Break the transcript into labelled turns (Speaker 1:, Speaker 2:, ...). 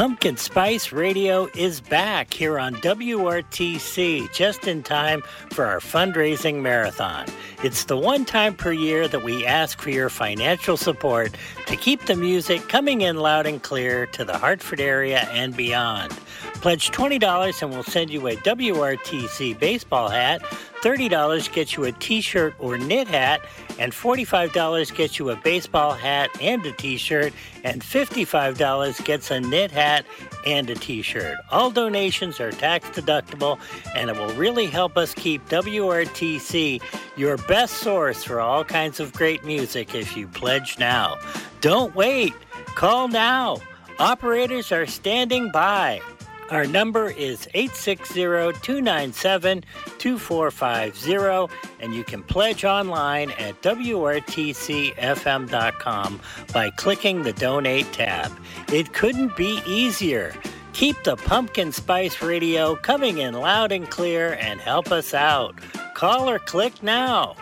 Speaker 1: Pumpkin Spice Radio is back here on WRTC just in time for our fundraising marathon. It's the one time per year that we ask for your financial support to keep the music coming in loud and clear to the Hartford area and beyond. Pledge $20 and we'll send you a WRTC baseball hat. $30 gets you a t-shirt or knit hat, and $45 gets you a baseball hat and a t-shirt, and $55 gets a knit hat and a t-shirt. All donations are tax deductible, and it will really help us keep WRTC your best source for all kinds of great music if you pledge now. Don't wait. Call now. Operators are standing by. Our number is 860-297-2450, and you can pledge online at WRTCFM.com by clicking the Donate tab. It couldn't be easier. Keep the Pumpkin Spice Radio coming in loud and clear and help us out. Call or click now.